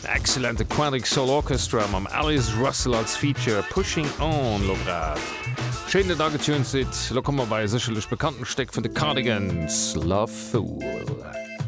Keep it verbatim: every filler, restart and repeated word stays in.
Excellent Aquatic Soul Orchestra am Alice Russell als Feature Pushing On lograt. Schöne Dagetun sit, lo kommmer bei sicherlich bekannten Steck von The Cardigans, Love Fool.